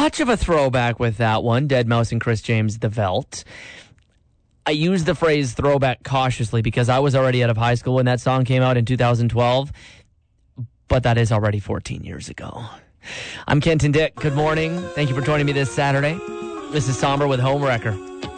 touch of a throwback with that one, Deadmau5 and Chris James, The Veldt. I use the phrase throwback cautiously because I was already out of high school when that song came out in 2012, but that is already 14 years ago. I'm Kenton Dick. Good morning. Thank you for joining me this Saturday. This is Somber with Homewrecker.